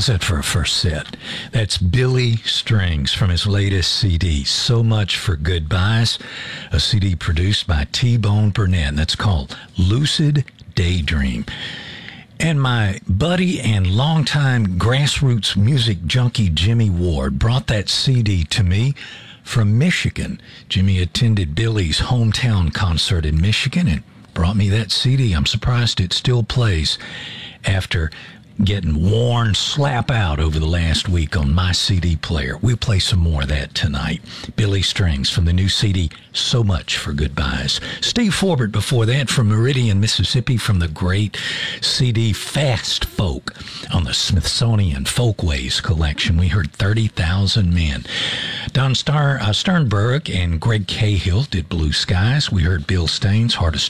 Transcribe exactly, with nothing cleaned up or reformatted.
How's that for a first set? That's Billy Strings from his latest C D, So Much for Goodbyes, a C D produced by T-Bone Burnett. That's called Lucid Daydream. And my buddy and longtime grassroots music junkie Jimmy Ward brought that C D to me from Michigan. Jimmy attended Billy's hometown concert in Michigan and brought me that C D. I'm surprised it still plays after getting worn slap out over the last week on my C D player. We'll play some more of that tonight. Billy Strings from the new C D, So Much for Goodbyes. Steve Forbert before that from Meridian, Mississippi, from the great C D Fast Folk on the Smithsonian Folkways collection. We heard thirty thousand Men. Don Star, uh, Sternberg and Greg Cahill did Blue Skies. We heard Bill Staines, Heart of